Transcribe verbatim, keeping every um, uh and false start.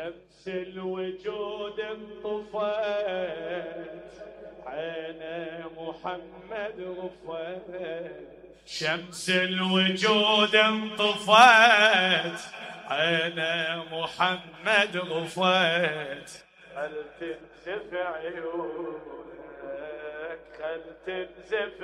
شمس الوجود انطفت، عين محمد غفت. شمس الوجود انطفت، عين محمد غفت. خل تنزف عيونك، خل تنزف